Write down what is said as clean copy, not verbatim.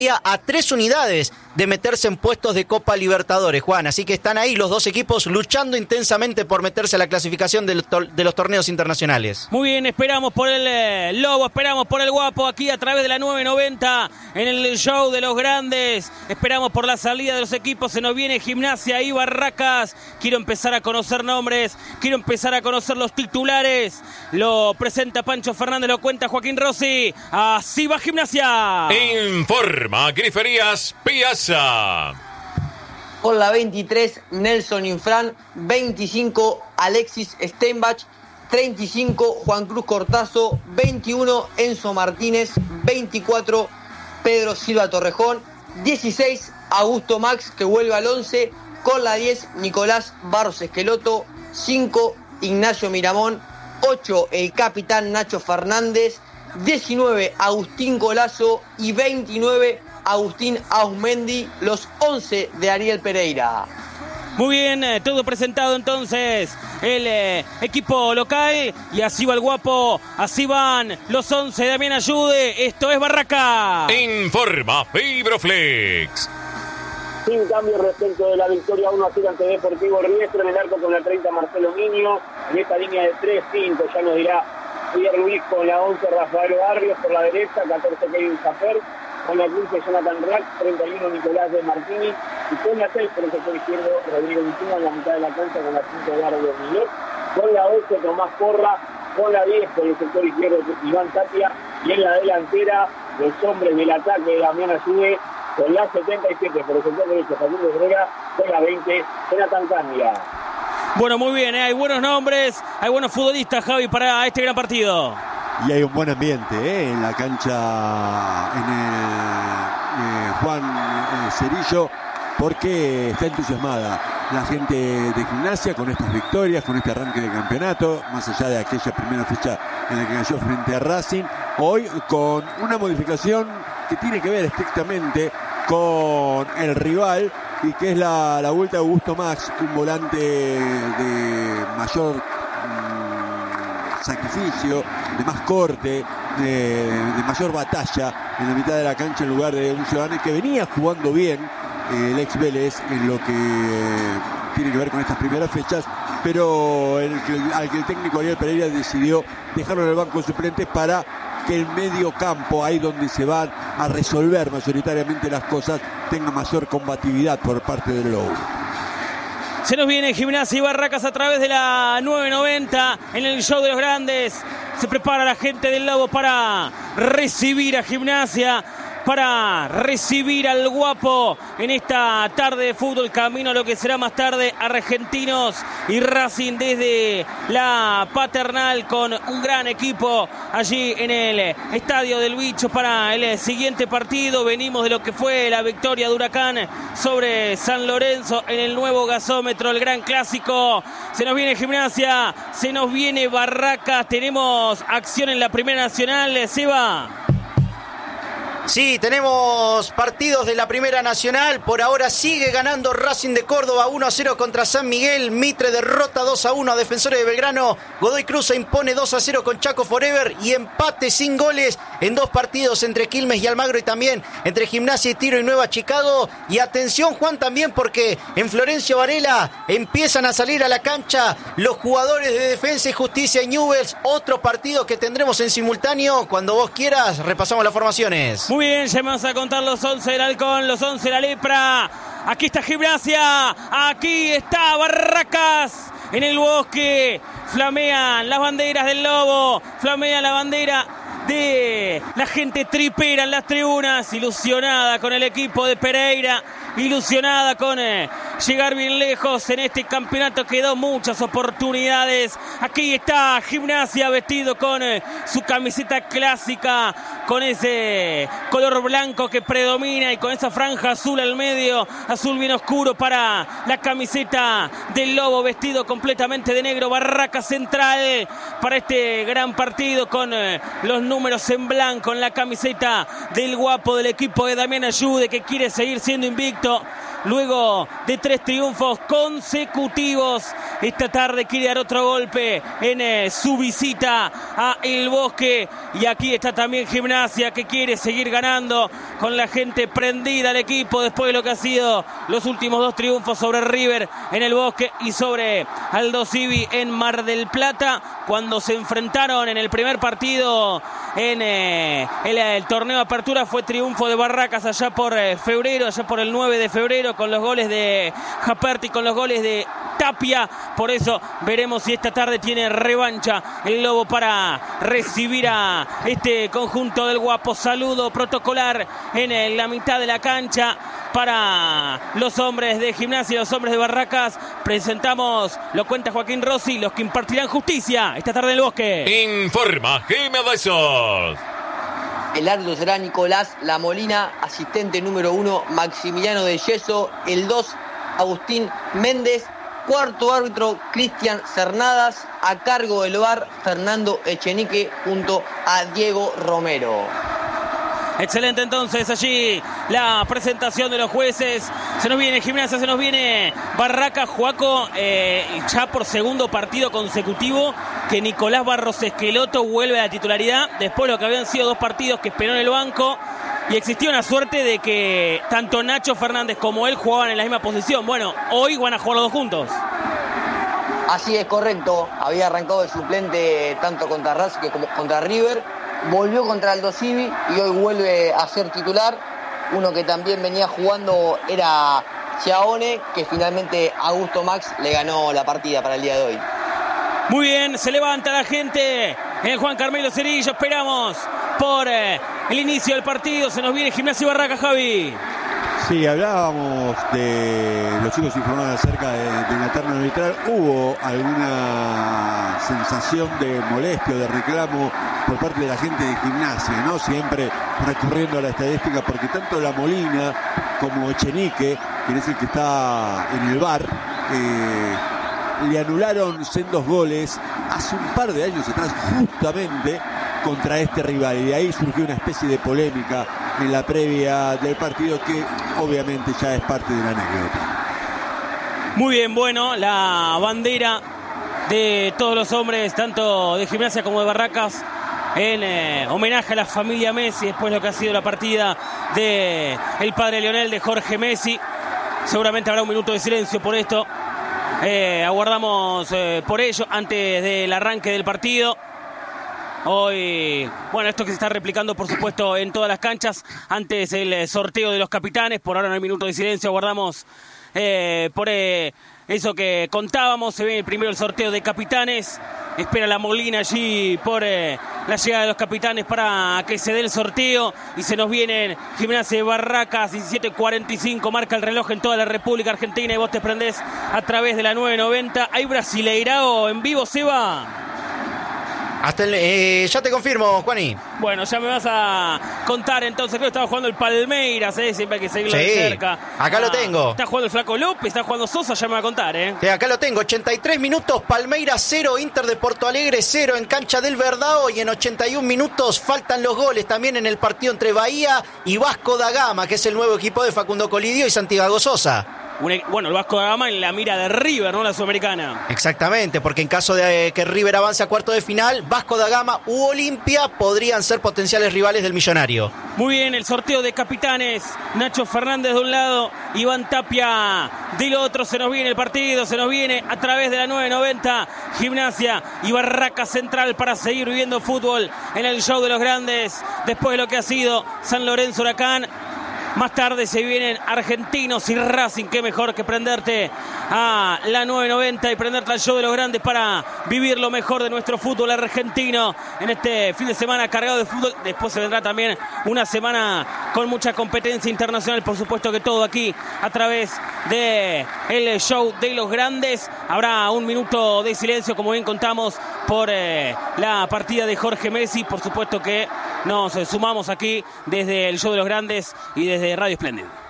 a 3 unidades de meterse en puestos de Copa Libertadores, Juan. Así que están ahí los dos equipos luchando intensamente por meterse a la clasificación de los torneos internacionales. Muy bien, esperamos por el Lobo, esperamos por el Guapo aquí a través de la 990 en el show de los grandes. Esperamos por la salida de los equipos. Se nos viene Gimnasia y Barracas. Quiero empezar a conocer nombres, quiero empezar a conocer los titulares. Lo presenta Pancho Fernández, lo cuenta Joaquín Rossi. Así va Gimnasia. Informa Griferías Piazza. Con la 23, Nelson Infran. 25, Alexis Steinbach. 35, Juan Cruz Cortazo. 21, Enzo Martínez. 24, Pedro Silva Torrejón. 16, Augusto Max, que vuelve al 11. Con la 10, Nicolás Barros Esqueloto. 5, Ignacio Miramón. 8, el capitán Nacho Fernández. 19, Agustín Golazo. Y 29, Agustín Ausmendi, los 11 de Ariel Pereira. Muy bien, todo presentado entonces el equipo local. Y así va el Guapo, así van los 11 de Damián Ayude. Esto es Barraca. Informa Fibroflex. Sin cambio respecto de la victoria 1-0 ante Deportivo Riestra, en el arco con la 30 Marcelo Miño. En esta línea de 3-5 ya nos dirá Pierre Luis, con la 11 Rafael Barrios por la derecha, 14 Kevin Zafer. Con la 15 Jonathan Rack, 31 Nicolás de Martini, y con la 6 por el sector izquierdo Rodrigo Vicino en la mitad de la cancha, con la 5 Eduardo Millet, con la 8 Tomás Porra, con la 10 por el sector izquierdo Iván Tapia, y en la delantera los hombres del ataque de Damián Ayude, con la 77 por el sector derecho Facundo Herrera, con la 20 Jonathan Candia. Bueno, muy bien, hay buenos nombres, hay buenos futbolistas, Javi, para este gran partido. Y hay un buen ambiente en la cancha, en el Juan Cerillo, porque está entusiasmada la gente de Gimnasia con estas victorias, con este arranque del campeonato, más allá de aquella primera fecha en la que cayó frente a Racing. Hoy con una modificación que tiene que ver estrictamente con el rival, y que es la vuelta de Augusto Max, un volante de mayor sacrificio, de más corte, de mayor batalla en la mitad de la cancha, en lugar de un ciudadano que venía jugando bien, el ex Vélez, en lo que tiene que ver con estas primeras fechas, pero al que el técnico Ariel Pereira decidió dejarlo en el banco de suplentes para que el medio campo, ahí donde se van a resolver mayoritariamente las cosas, tenga mayor combatividad por parte del Lobo. Se nos viene Gimnasia y Barracas a través de la 990 en el show de los grandes. Se prepara la gente del Lobo para recibir a Gimnasia, para recibir al Guapo en esta tarde de fútbol, camino a lo que será más tarde Argentinos y Racing desde la Paternal, con un gran equipo allí en el Estadio del Bicho para el siguiente partido. Venimos de lo que fue la victoria de Huracán sobre San Lorenzo en el nuevo gasómetro, el gran clásico. Se nos viene Gimnasia, se nos viene Barracas, tenemos acción en la Primera Nacional, Seba. Sí, tenemos partidos de la Primera Nacional. Por ahora sigue ganando Racing de Córdoba 1-0 contra San Miguel. Mitre derrota 2-1 a Defensores de Belgrano. Godoy Cruz se impone 2-0 con Chaco Forever. Y empate sin goles en 2 partidos entre Quilmes y Almagro, y también entre Gimnasia y Tiro y Nueva Chicago. Y atención, Juan, también porque en Florencio Varela empiezan a salir a la cancha los jugadores de Defensa y Justicia y Newell's. Otro partido que tendremos en simultáneo. Cuando vos quieras, repasamos las formaciones. Muy bien, ya vamos a contar los 11 del Halcón, los 11 de la Lepra. Aquí está Gimnasia, aquí está Barracas. En el Bosque flamean las banderas del Lobo, flamean la bandera de la gente tripera en las tribunas, ilusionada con el equipo de Pereira, ilusionada con llegar bien lejos en este campeonato que dio muchas oportunidades. Aquí está Gimnasia vestido con su camiseta clásica, con ese color blanco que predomina y con esa franja azul al medio, azul bien oscuro para la camiseta del Lobo, vestido completamente de negro. Barraca central para este gran partido con los números en blanco en la camiseta del Guapo, del equipo de Damián Ayude, que quiere seguir siendo invicto luego de 3 triunfos consecutivos. Esta tarde quiere dar otro golpe en su visita a El Bosque. Y aquí está también Gimnasia, que quiere seguir ganando, con la gente prendida al equipo después de lo que ha sido los últimos 2 triunfos sobre River en El Bosque y sobre Aldo Civi en Mar del Plata, cuando se enfrentaron en el primer partido en el torneo de apertura. Fue triunfo de Barracas allá por febrero, allá por el 9 de febrero, con los goles de Japerti, con los goles de Tapia. Por eso veremos si esta tarde tiene revancha el Lobo para recibir a este conjunto del Guapo. Saludo protocolar en la mitad de la cancha para los hombres de Gimnasia y los hombres de Barracas. Presentamos, lo cuenta Joaquín Rossi, los que impartirán justicia esta tarde en El Bosque. Informa Jiménez Sos. El árbitro será Nicolás La Molina, asistente número 1 Maximiliano de Yeso, el 2 Agustín Méndez, cuarto árbitro Cristian Cernadas, a cargo del VAR Fernando Echenique junto a Diego Romero. Excelente, entonces allí la presentación de los jueces. Se nos viene Gimnasia, se nos viene Barracas. Juaco, ya por segundo partido consecutivo que Nicolás Barros Esqueloto vuelve a la titularidad, después de lo que habían sido 2 partidos que esperó en el banco, y existía una suerte de que tanto Nacho Fernández como él jugaban en la misma posición. Bueno, hoy van a jugar los 2 juntos. Así es, correcto. Había arrancado el suplente tanto contra Racing como contra River. Volvió contra Aldo Civi y hoy vuelve a ser titular. Uno que también venía jugando era Chiaone, que finalmente Augusto Max le ganó la partida para el día de hoy. Muy bien, se levanta la gente en el Juan Carmelo Cerillo. Esperamos por el inicio del partido. Se nos viene Gimnasia y Barracas, Javi. Sí, hablábamos de los chicos informados acerca de la terna arbitral. Hubo alguna sensación de molestia, de reclamo por parte de la gente de Gimnasia, ¿no? Siempre recurriendo a la estadística, porque tanto La Molina como Echenique, quien es el que está en el VAR, le anularon sendos goles hace un par de años atrás, justamente contra este rival, y de ahí surgió una especie de polémica en la previa del partido que obviamente ya es parte de la anécdota. Muy bien, bueno, la bandera de todos los hombres, tanto de Gimnasia como de Barracas, en homenaje a la familia Messi, después de lo que ha sido la partida de el padre Lionel, de Jorge Messi. Seguramente habrá un minuto de silencio por esto. Aguardamos por ello antes del arranque del partido. Hoy, bueno, esto que se está replicando, por supuesto, en todas las canchas. Antes el sorteo de los capitanes. Por ahora no hay minuto de silencio. Aguardamos por eso que contábamos. Se ve primero el sorteo de capitanes. Espera La Molina allí por la llegada de los capitanes para que se dé el sorteo. Y se nos vienen Gimnasia de Barracas, 17:45. Marca el reloj en toda la República Argentina. Y vos te prendés a través de la 990. ¿Hay Brasileirao en vivo, Seba? Hasta ya te confirmo, Juani. Bueno, ya me vas a contar entonces. Creo que estaba jugando el Palmeiras, siempre hay que seguirlo de cerca. Acá lo tengo. Está jugando el Flaco López, está jugando Sosa, ya me va a contar, Sí, acá lo tengo, 83 minutos, Palmeiras 0, Inter de Porto Alegre 0 en cancha del Verdao, y en 81 minutos faltan los goles también en el partido entre Bahía y Vasco da Gama, que es el nuevo equipo de Facundo Colidio y Santiago Sosa. Bueno, el Vasco da Gama en la mira de River, ¿no? La Sudamericana. Exactamente, porque en caso de que River avance a cuarto de final, Vasco da Gama u Olimpia podrían ser potenciales rivales del Millonario. Muy bien, el sorteo de capitanes. Nacho Fernández de un lado, Iván Tapia del otro. Se nos viene el partido, se nos viene a través de la 990. Gimnasia y Barracas Central para seguir viviendo fútbol en el show de los grandes. Después de lo que ha sido San Lorenzo Huracán. Más tarde se vienen Argentinos y Racing. Qué mejor que prenderte a la 990 y prenderte al show de los grandes para vivir lo mejor de nuestro fútbol argentino en este fin de semana cargado de fútbol. Después se vendrá también una semana con mucha competencia internacional. Por supuesto que todo aquí a través de el show de los grandes. Habrá un minuto de silencio, como bien contamos, por la partida de Jorge Messi. Por supuesto que nos sumamos aquí desde el show de los grandes y desde Radio Espléndido.